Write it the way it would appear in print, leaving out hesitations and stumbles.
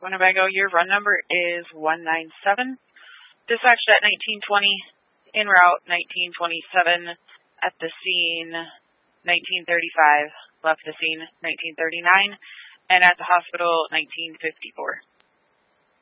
Winnebago, your run number is 197. Dispatched at 1920, en route 1927, at the scene 1935, left the scene 1939, and at the hospital 1954.